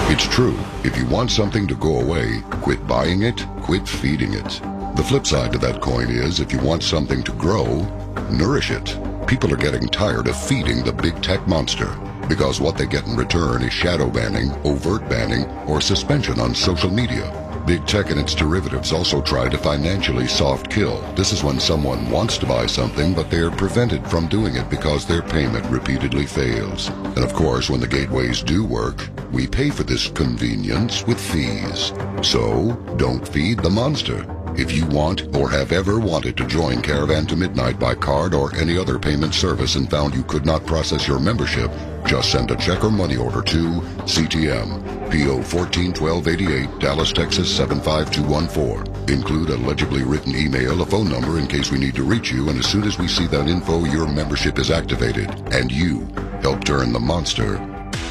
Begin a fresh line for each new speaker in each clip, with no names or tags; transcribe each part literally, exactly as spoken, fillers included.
It's true. If you want something to go away, quit buying it, quit feeding it. The flip side to that coin is, if you want something to grow, nourish it. People are getting tired of feeding the big tech monster, because what they get in return is shadow banning, overt banning, or suspension on social media. Big tech and its derivatives also try to financially soft kill. This is when someone wants to buy something, but they're prevented from doing it because their payment repeatedly fails. And of course, when the gateways do work, we pay for this convenience with fees. So, don't feed the monster. If you want or have ever wanted to join Caravan to Midnight by card or any other payment service and found you could not process your membership, just send a check or money order to C T M, P O fourteen twelve eighty-eight, Dallas, Texas seven five two one four. Include a legibly written email, a phone number in case we need to reach you, and as soon as we see that info, your membership is activated, and you help turn the monster.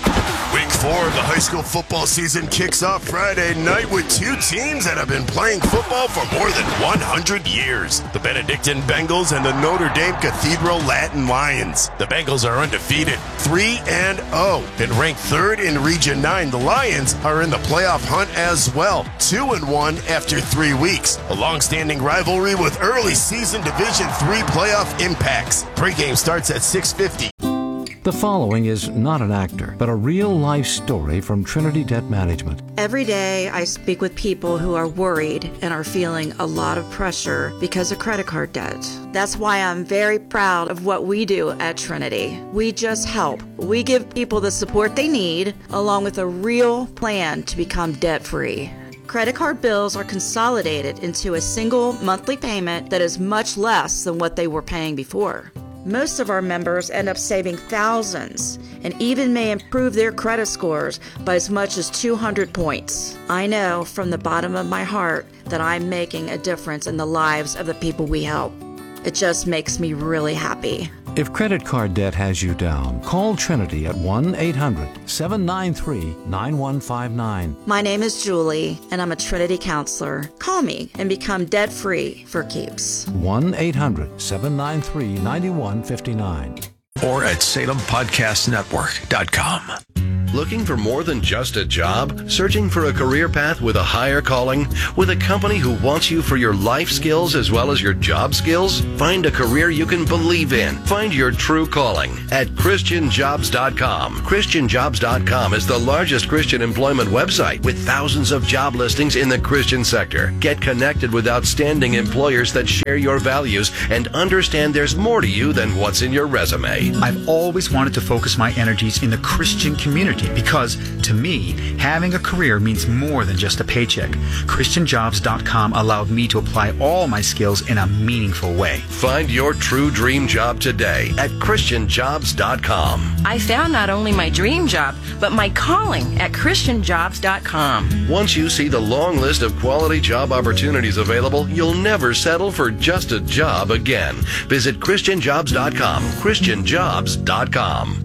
Week four of the high school football season kicks off Friday night with two teams that have been playing football for more than one hundred years. The Benedictine Bengals and the Notre Dame Cathedral Latin Lions. The Bengals are undefeated, three and oh, and ranked third in Region nine. The Lions are in the playoff hunt as well, two and one after three weeks. A long-standing rivalry with early season Division three playoff impacts. Pre-game starts at six fifty.
The following is not an actor, but a real-life story from Trinity Debt Management.
Every day I speak with people who are worried and are feeling a lot of pressure because of credit card debt. That's why I'm very proud of what we do at Trinity. We just help. We give people the support they need, along with a real plan to become debt-free. Credit card bills are consolidated into a single monthly payment that is much less than what they were paying before. Most of our members end up saving thousands and even may improve their credit scores by as much as two hundred points. I know from the bottom of my heart that I'm making a difference in the lives of the people we help. It just makes me really happy.
If credit card debt has you down, call Trinity at one eight hundred seven nine three nine one five nine.
My name is Julie, and I'm a Trinity counselor. Call me and become debt-free for keeps.
one eight hundred seven nine three nine one five nine.
Or at Salem Podcast Network dot com.
Looking for more than just a job? Searching for a career path with a higher calling? With a company who wants you for your life skills as well as your job skills? Find a career you can believe in. Find your true calling at Christian Jobs dot com. Christian Jobs dot com is the largest Christian employment website with thousands of job listings in the Christian sector. Get connected with outstanding employers that share your values and understand there's more to you than what's in your resume.
I've always wanted to focus my energies in the Christian community, because, to me, having a career means more than just a paycheck. Christian Jobs dot com allowed me to apply all my skills in a meaningful way.
Find your true dream job today at Christian Jobs dot com.
I found not only my dream job, but my calling at Christian Jobs dot com.
Once you see the long list of quality job opportunities available, you'll never settle for just a job again. Visit Christian Jobs dot com. Christian Jobs dot com.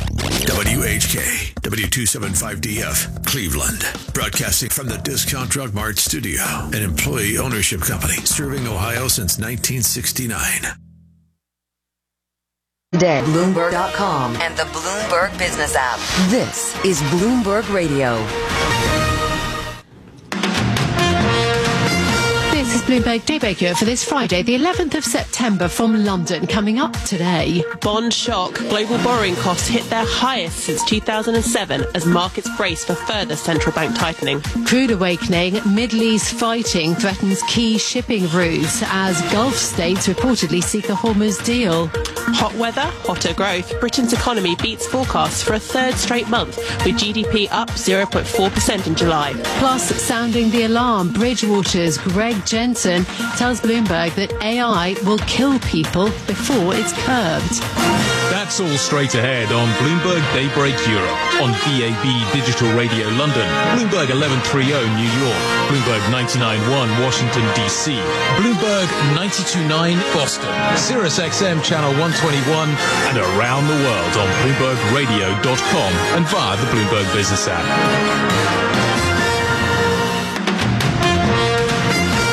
W H K, W two seventy-five D F, Cleveland. Broadcasting from the Discount Drug Mart studio, an employee ownership company serving Ohio since nineteen sixty-nine.
Today, Bloomberg dot com and the Bloomberg Business app. This is Bloomberg Radio.
This is Bloomberg Daybreaker for this Friday, the eleventh of September from London. Coming up today.
Bond shock. Global borrowing costs hit their highest since two thousand seven as markets brace for further central bank tightening.
Crude awakening. Middle East fighting threatens key shipping routes as Gulf states reportedly seek a Hormuz deal.
Hot weather, hotter growth. Britain's economy beats forecasts for a third straight month, with G D P up zero point four percent in July.
Plus, sounding the alarm, Bridgewater's Greg Jensen tells Bloomberg that A I will kill people before it's curbed.
That's all straight ahead on Bloomberg Daybreak Europe, on B A B Digital Radio London, Bloomberg eleven thirty New York, Bloomberg ninety-nine point one Washington, D C, Bloomberg ninety-two point nine Boston, Sirius X M Channel one twenty-one, and around the world on Bloomberg Radio dot com and via the Bloomberg Business app.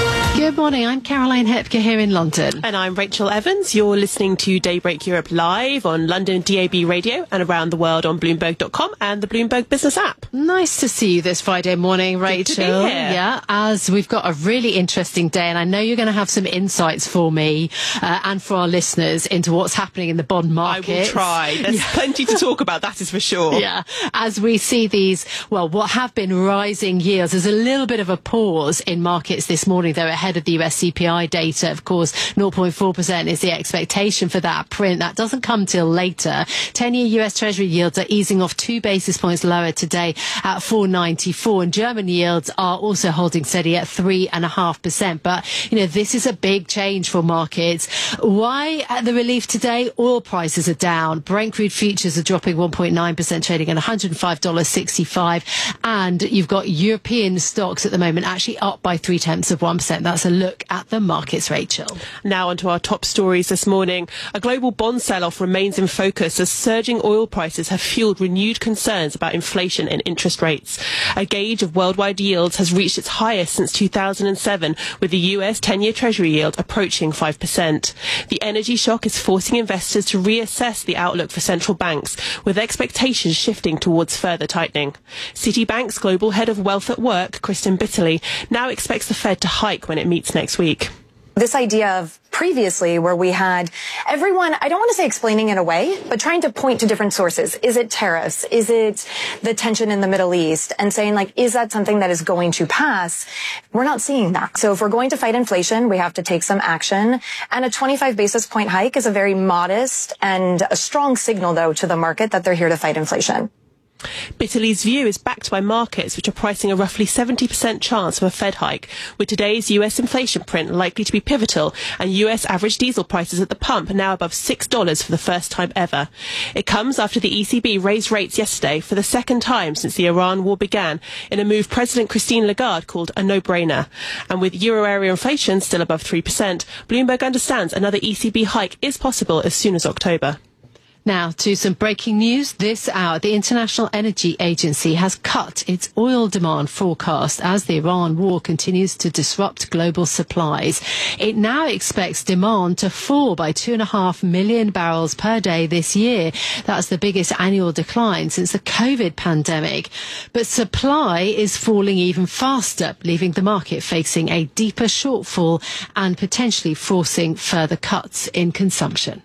Good morning, I'm Caroline Hepker here in London.
And I'm Rachel Evans. You're listening to Daybreak Europe live on London D A B radio and around the world on Bloomberg dot com and the Bloomberg Business app.
Nice to see you this Friday morning, Rachel.
Good to be here.
Yeah, as we've got a really interesting day, and I know you're going to have some insights for me uh, and for our listeners into what's happening in the bond market.
I will try. There's
yeah.
plenty to talk about, that is for sure.
Yeah, as we see these, well, what have been rising yields, there's a little bit of a pause in markets this morning, though, ahead of the U S C P I data. Of course, zero point four percent is the expectation for that print. That doesn't come till later. ten-year U S Treasury yields are easing off two basis points lower today at four ninety-four, and German yields are also holding steady at three point five percent. But, you know, this is a big change for markets. Why at the relief today? Oil prices are down. Brent crude futures are dropping one point nine percent, trading at one hundred five dollars sixty-five. And you've got European stocks at the moment actually up by three tenths of one percent. That's a look at the markets, Rachel.
Now onto our top stories this morning. A global bond sell-off remains in focus as surging oil prices have fueled renewed concerns about inflation and interest rates. A gauge of worldwide yields has reached its highest since two thousand seven, with the U S ten-year Treasury yield approaching five percent. The energy shock is forcing investors to reassess the outlook for central banks, with expectations shifting towards further tightening. Citibank's global head of wealth at work, Kristen Bitterly, now expects the Fed to hike when it meets next week.
This idea of previously where we had everyone, I don't want to say explaining it away, but trying to point to different sources. Is it tariffs? Is it the tension in the Middle East? And saying, like, is that something that is going to pass? We're not seeing that. So if we're going to fight inflation, we have to take some action. And a twenty-five basis point hike is a very modest and a strong signal, though, to the market that they're here to fight inflation.
Bitterly's view is backed by markets, which are pricing a roughly seventy percent chance of a Fed hike, with today's U S inflation print likely to be pivotal and U S average diesel prices at the pump are now above six dollars for the first time ever. It comes after the E C B raised rates yesterday for the second time since the Iran war began, in a move President Christine Lagarde called a no-brainer. And with euro area inflation still above three percent, Bloomberg understands another E C B hike is possible as soon as October.
Now to some breaking news this hour. The International Energy Agency has cut its oil demand forecast as the Iran war continues to disrupt global supplies. It now expects demand to fall by two and a half million barrels per day this year. That's the biggest annual decline since the COVID pandemic. But supply is falling even faster, leaving the market facing a deeper shortfall and potentially forcing further cuts in consumption.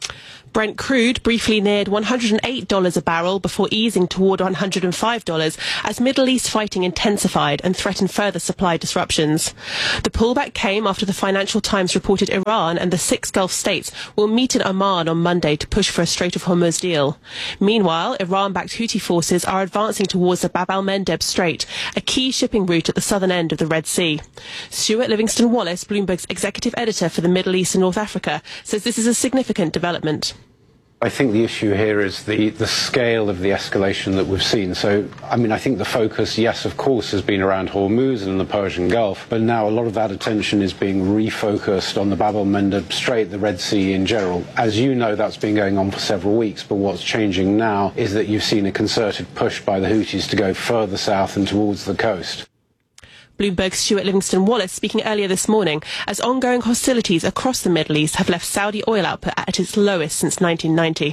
Brent crude briefly neared one hundred eight dollars a barrel before easing toward one hundred five dollars as Middle East fighting intensified and threatened further supply disruptions. The pullback came after the Financial Times reported Iran and the six Gulf states will meet in Oman on Monday to push for a Strait of Hormuz deal. Meanwhile, Iran-backed Houthi forces are advancing towards the Bab al-Mandeb Strait, a key shipping route at the southern end of the Red Sea. Stuart Livingston-Wallace, Bloomberg's executive editor for the Middle East and North Africa, says this is a significant development.
I think the issue here is the, the scale of the escalation that we've seen. So, I mean, I think the focus, yes, of course, has been around Hormuz and the Persian Gulf, but now a lot of that attention is being refocused on the Bab al-Mandeb Strait, the Red Sea in general. As you know, that's been going on for several weeks, but what's changing now is that you've seen a concerted push by the Houthis to go further south and towards the coast.
Bloomberg's Stuart Livingston-Wallace speaking earlier this morning as ongoing hostilities across the Middle East have left Saudi oil output at its lowest since nineteen ninety.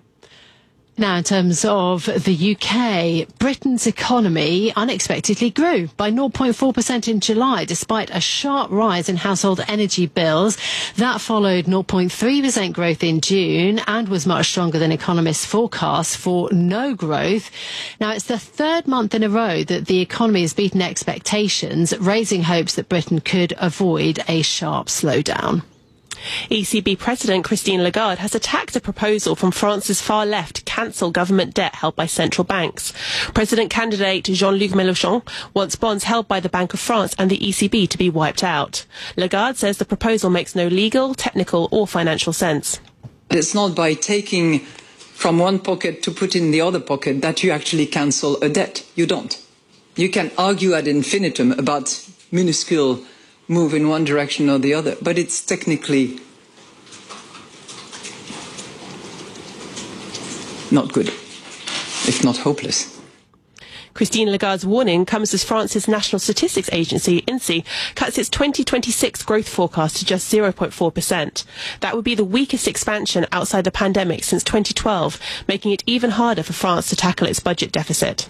Now, in terms of the U K, Britain's economy unexpectedly grew by zero point four percent in July, despite a sharp rise in household energy bills. That followed zero point three percent growth in June and was much stronger than economists' forecasts for no growth. Now, it's the third month in a row that the economy has beaten expectations, raising hopes that Britain could avoid a sharp slowdown.
E C B President Christine Lagarde has attacked a proposal from France's far left to cancel government debt held by central banks. President candidate Jean-Luc Mélenchon wants bonds held by the Bank of France and the E C B to be wiped out. Lagarde says the proposal makes no legal, technical or financial sense.
It's not by taking from one pocket to put in the other pocket that you actually cancel a debt. You don't. You can argue ad infinitum about minuscule move in one direction or the other, but it's technically not good, if not hopeless.
Christine Lagarde's warning comes as France's national statistics agency, I N S E, cuts its twenty twenty-six growth forecast to just zero point four percent. That would be the weakest expansion outside the pandemic since twenty twelve, making it even harder for France to tackle its budget deficit.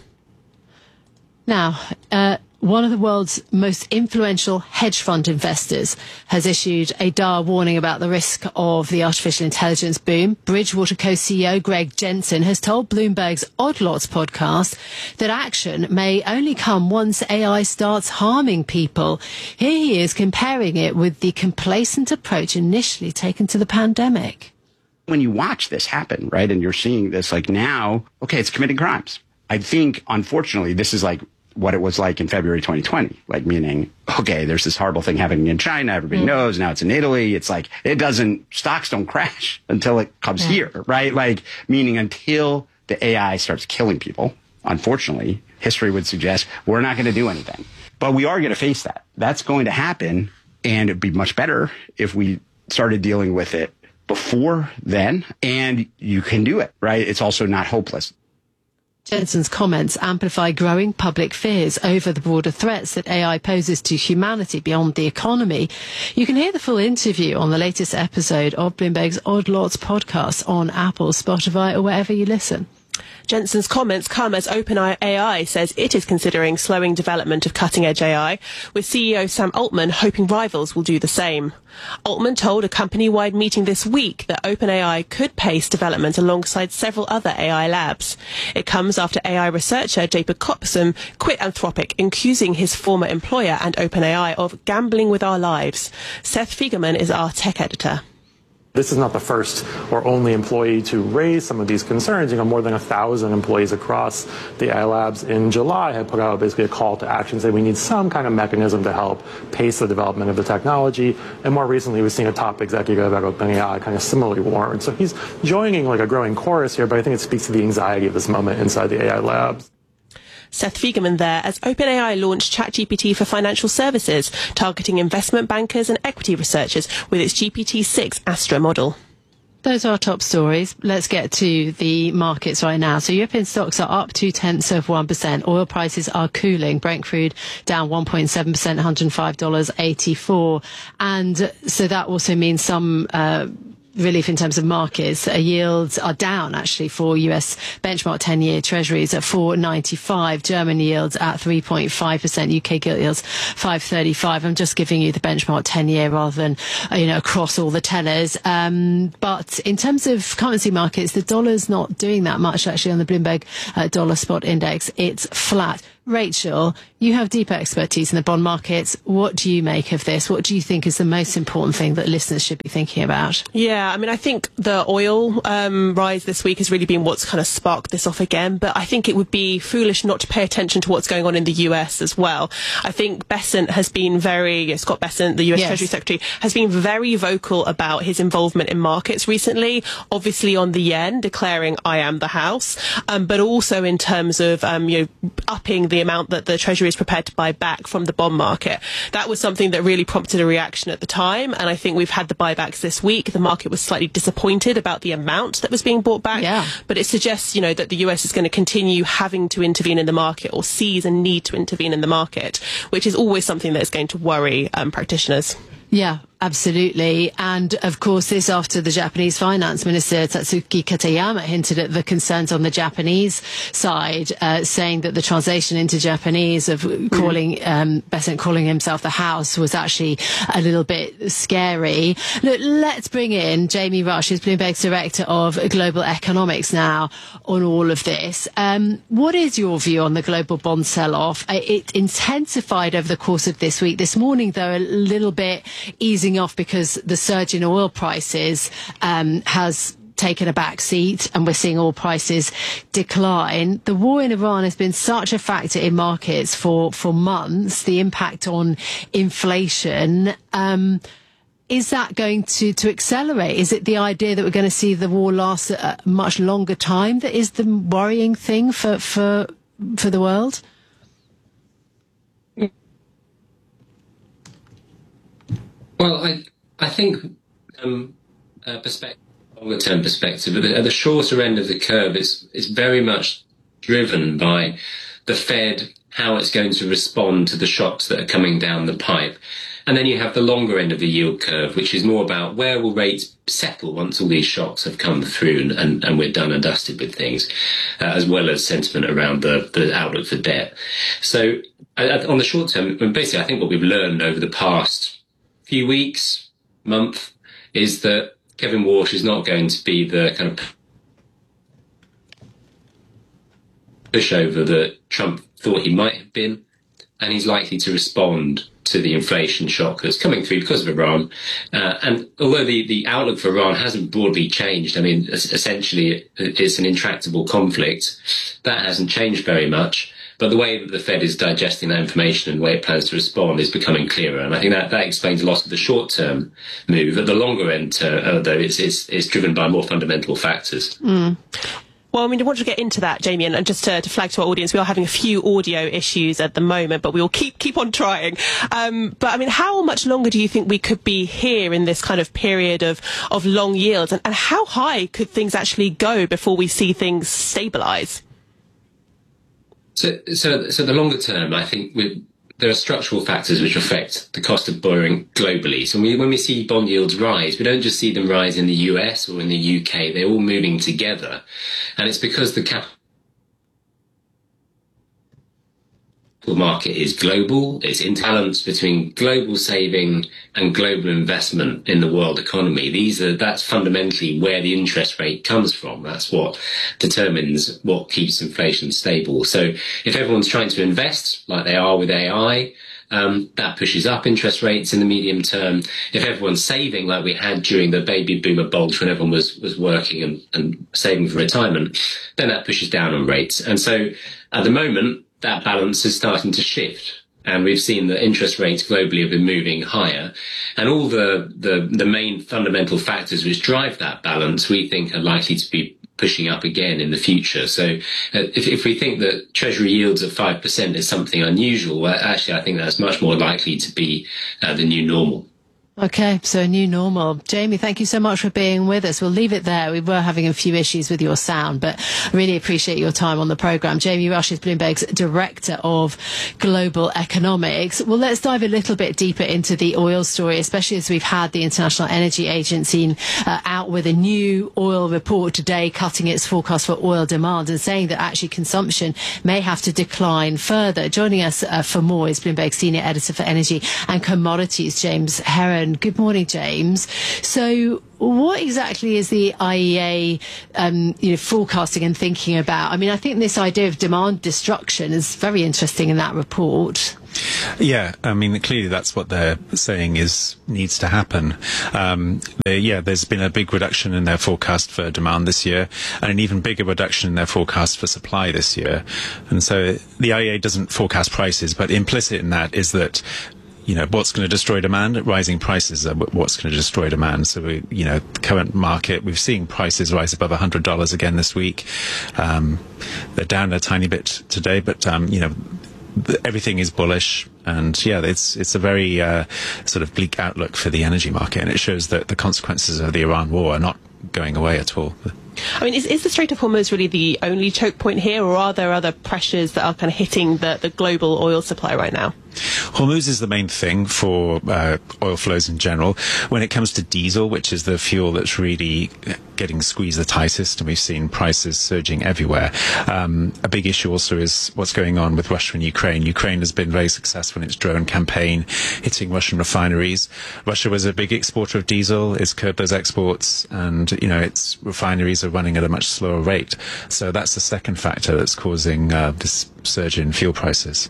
Now, uh, one of the world's most influential hedge fund investors has issued a dire warning about the risk of the artificial intelligence boom. Bridgewater co-C E O Greg Jensen has told Bloomberg's Odd Lots podcast that action may only come once A I starts harming people. Here he is comparing it with the complacent approach initially taken to the pandemic.
When you watch this happen, right, and you're seeing this, like now, okay, it's committing crimes. I think, unfortunately, this is like what it was like in February twenty twenty, like meaning, okay, there's this horrible thing happening in China. Everybody mm. knows. Now it's in Italy. It's like, it doesn't, stocks don't crash until it comes yeah. here, right? Like, meaning until the A I starts killing people, unfortunately, history would suggest we're not going to do anything. But we are going to face that. That's going to happen. And it'd be much better if we started dealing with it before then. And you can do it, right? It's also not hopeless.
Jensen's comments amplify growing public fears over the broader threats that A I poses to humanity beyond the economy. You can hear the full interview on the latest episode of Bloomberg's Odd Lots podcast on Apple, Spotify, or wherever you listen.
Jensen's comments come as OpenAI says it is considering slowing development of cutting-edge A I, with C E O Sam Altman hoping rivals will do the same. Altman told a company-wide meeting this week that OpenAI could pace development alongside several other A I labs. It comes after A I researcher Jacob Kopsum quit Anthropic, accusing his former employer and OpenAI of gambling with our lives. Seth Fiegerman is our tech editor.
This is not the first or only employee to raise some of these concerns. You know, more than a thousand employees across the A I labs in July had put out basically a call to action saying we need some kind of mechanism to help pace the development of the technology. And more recently, we've seen a top executive at OpenAI kind of similarly warn. So he's joining like a growing chorus here, but I think it speaks to the anxiety of this moment inside the A I labs.
Seth Fiegerman there, as OpenAI launched ChatGPT for financial services, targeting investment bankers and equity researchers with its G P T six Astra model.
Those are our top stories. Let's get to the markets right now. So European stocks are up two tenths of one percent. Oil prices are cooling. Brent crude down one point seven percent, one hundred five dollars eighty-four. And so that also means some uh, relief in terms of markets. Uh, yields are down actually for U S benchmark ten-year treasuries at four ninety-five. German yields at three point five percent. U K gilt yields five thirty-five. I'm just giving you the benchmark ten-year rather than uh, you know across all the tenors. Um, but in terms of currency markets, the dollar's not doing that much actually on the Bloomberg uh, dollar spot index. It's flat. Rachel, you have deep expertise in the bond markets. What do you make of this? What do you think is the most important thing that listeners should be thinking about?
Yeah, I mean, I think the oil um, rise this week has really been what's kind of sparked this off again. But I think it would be foolish not to pay attention to what's going on in the U S as well. I think Bessent has been very, Scott Bessent, the U S yes. Treasury Secretary, has been very vocal about his involvement in markets recently, obviously on the yen, declaring I am the house, um, but also in terms of um, you know, upping the the amount that the Treasury is prepared to buy back from the bond market. That was something that really prompted a reaction at the time, and I think we've had the buybacks this week. The market was slightly disappointed about the amount that was being bought back,
yeah.
but it suggests, you know, that the U S is going to continue having to intervene in the market or sees a need to intervene in the market, which is always something that is going to worry um, practitioners.
Yeah, absolutely. And of course, this after the Japanese finance minister Tatsuki Katayama hinted at the concerns on the Japanese side, uh, saying that the translation into Japanese of calling um, Bessent calling himself the house was actually a little bit scary. Look, let's bring in Jamie Rush, who's Bloomberg's Director of Global Economics now on all of this. Um, what is your view on the global bond sell-off? It intensified over the course of this week. This morning, though, a little bit easing off because the surge in oil prices um, has taken a back seat and we're seeing oil prices decline. The war in Iran has been such a factor in markets for, for months, the impact on inflation. Um, is that going to, to accelerate? Is it the idea that we're going to see the war last a much longer time that is the worrying thing for, for, for the world?
Well, I I think um, uh, perspective, longer term perspective, but at the shorter end of the curve, it's it's very much driven by the Fed, how it's going to respond to the shocks that are coming down the pipe. And then you have the longer end of the yield curve, which is more about where will rates settle once all these shocks have come through and, and, and we're done and dusted with things, uh, as well as sentiment around the, the outlook for debt. So uh, on the short term, basically, I think what we've learned over the past few weeks, month, is that Kevin Walsh is not going to be the kind of pushover that Trump thought he might have been, and he's likely to respond to the inflation shock that's coming through because of Iran. Uh, and although the, the outlook for Iran hasn't broadly changed, I mean, essentially it's an intractable conflict, that hasn't changed very much. But the way that the Fed is digesting that information and the way it plans to respond is becoming clearer. And I think that, that explains a lot of the short-term move. At the longer end, uh, though, it's, it's, it's driven by more fundamental factors.
Mm. Well, I mean, I want to get into that, Jamie, and, and just to, to flag to our audience, we are having a few audio issues at the moment, but we will keep keep on trying. Um, but, I mean, how much longer do you think we could be here in this kind of period of, of long yields? And, and how high could things actually go before we see things stabilise?
So, so, so the longer term, I think we're, there are structural factors which affect the cost of borrowing globally. So when we, when we see bond yields rise, we don't just see them rise in the U S or in the U K. They're all moving together. And it's because the capital market is global. It's imbalance between global saving and global investment in the world economy. These are, that's fundamentally where the interest rate comes from. That's what determines what keeps inflation stable. So if everyone's trying to invest like they are with A I, um, that pushes up interest rates in the medium term. If everyone's saving like we had during the baby boomer bulge when everyone was, was working and, and saving for retirement, then that pushes down on rates. And so at the moment, that balance is starting to shift. And we've seen that interest rates globally have been moving higher. And all the, the, the main fundamental factors which drive that balance, we think are likely to be pushing up again in the future. So uh, if, if we think that Treasury yields at five percent is something unusual, well, actually I think that's much more likely to be uh, the new normal.
Okay, so a new normal. Jamie, thank you so much for being with us. We'll leave it there. We were having a few issues with your sound, but I really appreciate your time on the programme. Jamie Rush is Bloomberg's Director of Global Economics. Well, let's dive a little bit deeper into the oil story, especially as we've had the International Energy Agency uh, out with a new oil report today, cutting its forecast for oil demand and saying that actually consumption may have to decline further. Joining us uh, for more is Bloomberg's Senior Editor for Energy and Commodities, James Heron. Good morning, James. So what exactly is the I E A um, you know, forecasting and thinking about? I mean, I think this idea of demand destruction is very interesting in that report.
Yeah, I mean, clearly that's what they're saying is needs to happen. Um, they, yeah, there's been a big reduction in their forecast for demand this year and an even bigger reduction in their forecast for supply this year. And so the I E A doesn't forecast prices, but implicit in that is that you know, what's going to destroy demand? Rising prices are what's going to destroy demand. So, we, you know, the current market, we've seen prices rise above one hundred dollars again this week. Um, they're down a tiny bit today, but, um, you know, everything is bullish. And, yeah, it's it's a very uh, sort of bleak outlook for the energy market. And it shows that the consequences of the Iran war are not going away at all.
I mean, is, is the Strait of Hormuz really the only choke point here, or are there other pressures that are kind of hitting the, the global oil supply right now?
Hormuz is the main thing for uh, oil flows in general. When it comes to diesel, which is the fuel that's really getting squeezed the tightest, and we've seen prices surging everywhere, um, a big issue also is what's going on with Russia and Ukraine. Ukraine has been very successful in its drone campaign, hitting Russian refineries. Russia was a big exporter of diesel, it's curbed those exports, and, you know, its refineries are running at a much slower rate. So that's the second factor that's causing uh, this surge in fuel prices.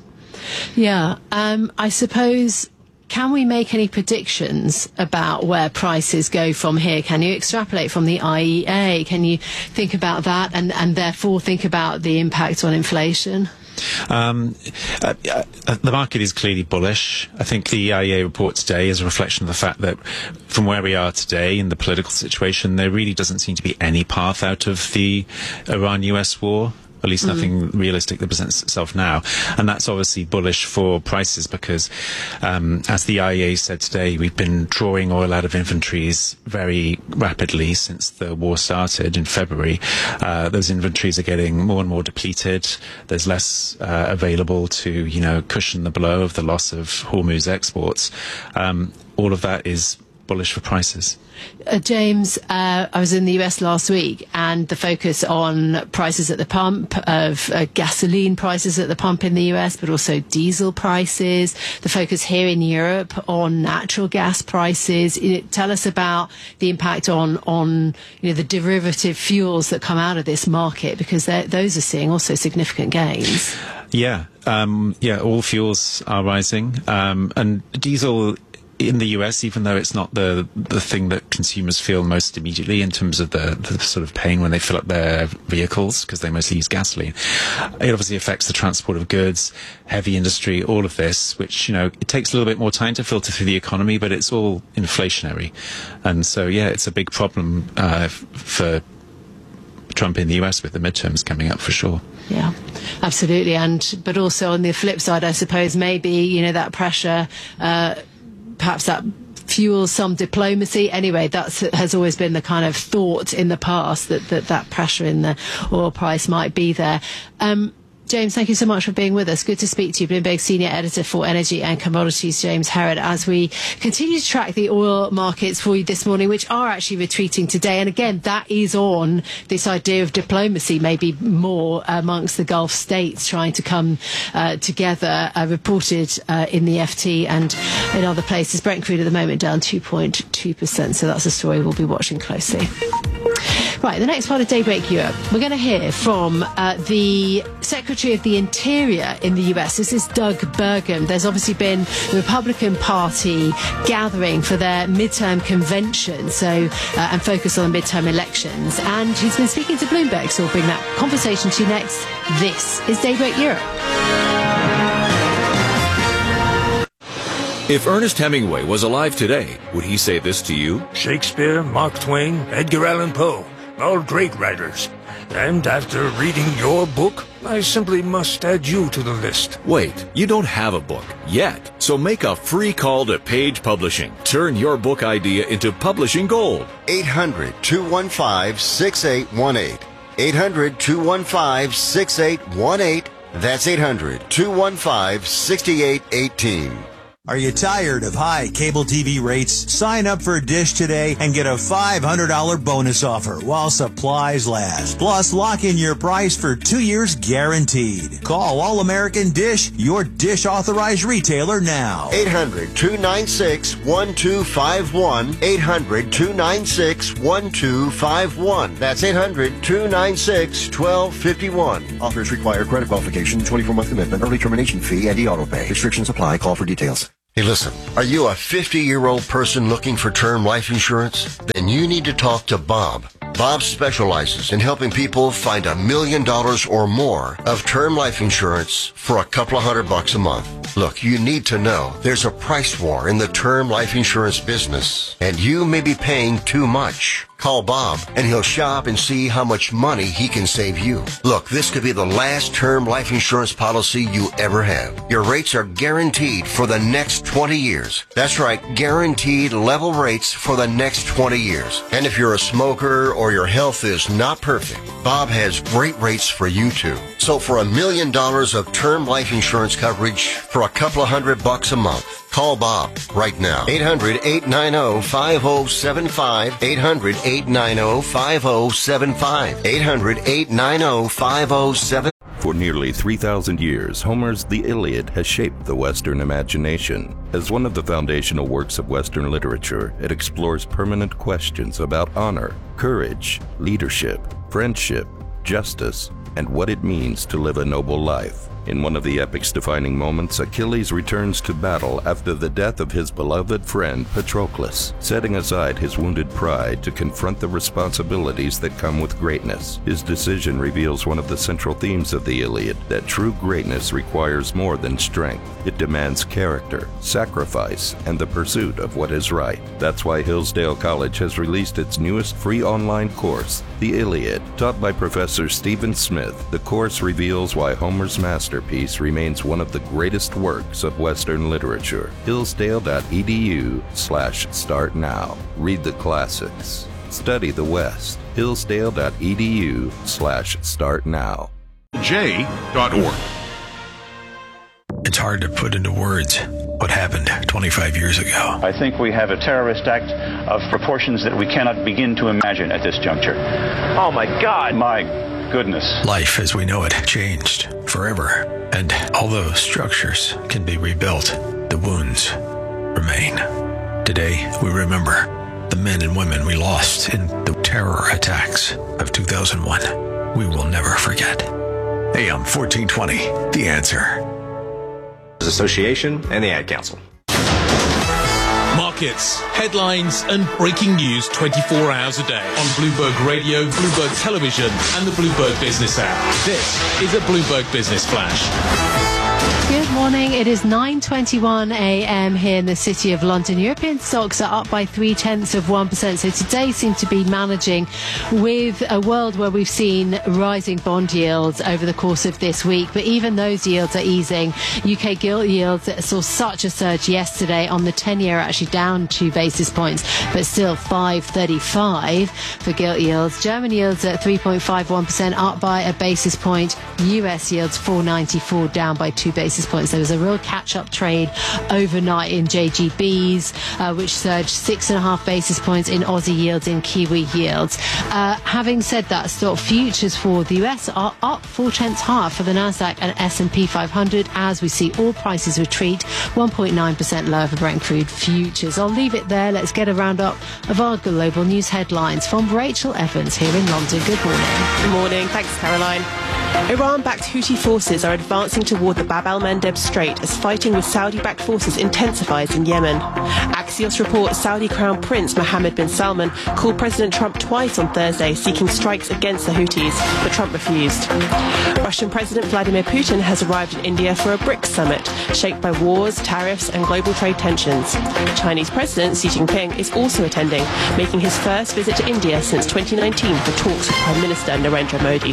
Yeah, um, I suppose, can we make any predictions about where prices go from here? Can you extrapolate from the I E A? Can you think about that and, and therefore think about the impact on inflation?
Um, uh, uh, the market is clearly bullish. I think the I E A report today is a reflection of the fact that from where we are today in the political situation, there really doesn't seem to be any path out of the Iran U S war. at least nothing mm. realistic that presents itself now. And that's obviously bullish for prices because, um, as the I E A said today, we've been drawing oil out of inventories very rapidly since the war started in February. Uh, those inventories are getting more and more depleted. There's less uh, available to, you know, cushion the blow of the loss of Hormuz exports. Um, all of that is bullish for prices.
Uh, James, uh, I was in the U S last week, and the focus on prices at the pump, of uh, gasoline prices at the pump in the U S, but also diesel prices, the focus here in Europe on natural gas prices. You know, tell us about the impact on, on you know, the derivative fuels that come out of this market, because those are seeing also significant gains.
Yeah, um, yeah, all fuels are rising, um, and diesel in the U S, even though it's not the the thing that consumers feel most immediately in terms of the, the sort of pain when they fill up their vehicles, because they mostly use gasoline, it obviously affects the transport of goods, heavy industry, all of this, which, you know, it takes a little bit more time to filter through the economy, but it's all inflationary. And so, yeah, it's a big problem uh, for Trump in the U S with the midterms coming up for sure.
Yeah, absolutely. And but also on the flip side, I suppose maybe, you know, that pressure, uh, perhaps that fuels some diplomacy. Anyway, that has always been the kind of thought in the past, that that, that pressure in the oil price might be there. Um, James, thank you so much for being with us. Good to speak to you. Bloomberg Senior Editor for Energy and Commodities, James Herod, as we continue to track the oil markets for you this morning, which are actually retreating today. And again, that is on this idea of diplomacy, maybe more amongst the Gulf states trying to come uh, together, uh, reported uh, in the F T and in other places. Brent crude at the moment down two point two percent. So that's a story we'll be watching closely. Right, the next part of Daybreak Europe, we're going to hear from uh, the Secretary of the Interior in the U S. This is Doug Burgum. There's obviously been the Republican Party gathering for their midterm convention, so uh, and focus on the midterm elections. And he's been speaking to Bloomberg, so we'll bring that conversation to you next. This is Daybreak Europe.
If Ernest Hemingway was alive today, would he say this to you?
Shakespeare, Mark Twain, Edgar Allan Poe, all great writers. And after reading your book, I simply must add you to the list.
Wait, you don't have a book yet. So make a free call to Page Publishing. Turn your book idea into publishing gold.
eight hundred, two one five, six eight one eight. eight hundred, two one five, six eight one eight. That's eight hundred, two one five, six eight one eight.
Are you tired of high cable T V rates? Sign up for Dish today and get a five hundred dollars bonus offer while supplies last. Plus, lock in your price for two years guaranteed. Call All American Dish, your Dish authorized retailer now.
eight hundred, two nine six, one two five one. eight hundred, two nine six, one two five one. That's eight hundred, two nine six, one two five one.
Offers require credit qualification, twenty-four month commitment, early termination fee, and e-auto pay. Restrictions apply. Call for details.
Hey, listen, are you a fifty-year-old person looking for term life insurance? Then you need to talk to Bob. Bob specializes in helping people find a million dollars or more of term life insurance for a couple of hundred bucks a month. Look, you need to know there's a price war in the term life insurance business, and you may be paying too much. Call Bob, and he'll shop and see how much money he can save you. Look, this could be the last term life insurance policy you ever have. Your rates are guaranteed for the next twenty years. That's right, guaranteed level rates for the next twenty years. And if you're a smoker or your health is not perfect, Bob has great rates for you too. So for a million dollars of term life insurance coverage for a couple of hundred bucks a month, call Bob right now. eight hundred, eight nine zero, five zero seven five. eight hundred, eight nine zero, five zero seven five. eight hundred, eight nine zero, five zero seven five.
For nearly three thousand years, Homer's The Iliad has shaped the Western imagination. As one of the foundational works of Western literature, it explores permanent questions about honor, courage, leadership, friendship, justice, and what it means to live a noble life. In one of the epic's defining moments, Achilles returns to battle after the death of his beloved friend Patroclus, setting aside his wounded pride to confront the responsibilities that come with greatness. His decision reveals one of the central themes of the Iliad, that true greatness requires more than strength. It demands character, sacrifice, and the pursuit of what is right. That's why Hillsdale College has released its newest free online course, The Iliad. Taught by Professor Stephen Smith, the course reveals why Homer's masterpiece remains one of the greatest works of Western literature. Hillsdale.edu slash start now. Read the classics. Study the West. Hillsdale.edu slash start now.
J dot org.
It's hard to put into words what happened twenty-five years ago.
I think we have a terrorist act of proportions that we cannot begin to imagine at this juncture. Oh my God! My goodness.
Life as we know it changed forever, and although structures can be rebuilt, the wounds remain. Today, we remember the men and women we lost in the terror attacks of two thousand one. We will never forget. A M fourteen twenty, The Answer.
Association and the Ad Council.
Markets, headlines, and breaking news twenty-four hours a day on Bloomberg Radio, Bloomberg Television, and the Bloomberg Business app. This is a Bloomberg Business Flash.
Good morning. It is nine twenty-one a m here in the City of London. European stocks are up by three tenths of one percent. So today seems to be managing with a world where we've seen rising bond yields over the course of this week. But even those yields are easing. U K gilt yields saw such a surge yesterday on the ten-year, actually down two basis points, but still five thirty-five for gilt yields. German yields at three point five one percent, up by a basis point. U S yields four ninety-four, down by two basis points. There was a real catch-up trade overnight in J G Bs, uh, which surged six and a half basis points in Aussie yields, in Kiwi yields. Uh, having said that, stock futures for the U S are up four tenths half for the Nasdaq and S and P five hundred as we see all prices retreat, one point nine percent lower for Brent crude futures. I'll leave it there. Let's get a roundup of our global news headlines from Rachel Evans here in London. Good morning.
Good morning. Thanks, Caroline. Iran-backed Houthi forces are advancing toward the Bab el-Mandeb Strait as fighting with Saudi-backed forces intensifies in Yemen. Axios reports Saudi Crown Prince Mohammed bin Salman called President Trump twice on Thursday seeking strikes against the Houthis, but Trump refused. Russian President Vladimir Putin has arrived in India for a BRICS summit, shaped by wars, tariffs and global trade tensions. Chinese President Xi Jinping is also attending, making his first visit to India since twenty nineteen for talks with Prime Minister Narendra Modi.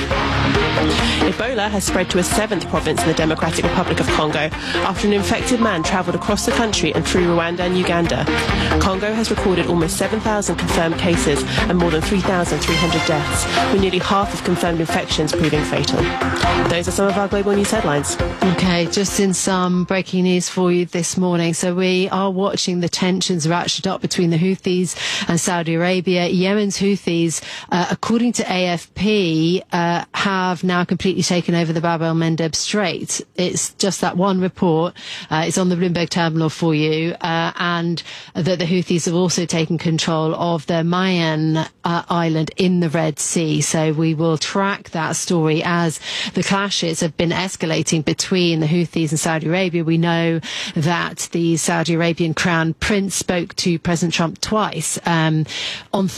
Ebola has spread to a seventh province in the Democratic Republic of Congo after an infected man travelled across the country and through Rwanda and Uganda. Congo has recorded almost seven thousand confirmed cases and more than three thousand three hundred deaths, with nearly half of confirmed infections proving fatal. Those are some of our global news headlines.
Okay, just in some breaking news for you this morning. So we are watching the tensions ratchet up between the Houthis and Saudi Arabia. Yemen's Houthis, uh, according to A F P, uh, have now completely taken over the Bab el-Mandeb Strait. It's just that one report. Uh, it's on the Bloomberg terminal for you, uh, and that the Houthis have also taken control of the Mayan uh, island in the Red Sea. So we will track that story as the clashes have been escalating between the Houthis and Saudi Arabia. We know that the Saudi Arabian Crown Prince spoke to President Trump twice um, on